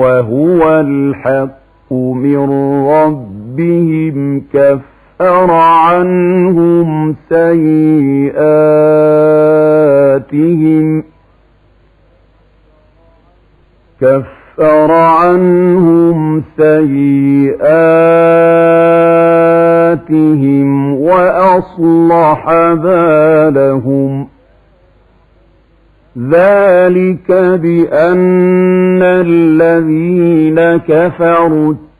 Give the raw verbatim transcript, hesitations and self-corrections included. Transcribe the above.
وهو الحق من ربهم كفر عنهم سيئاتهم كفر عنهم سيئاتهم وأصلح بالهم ذلك بأن الذين كفروا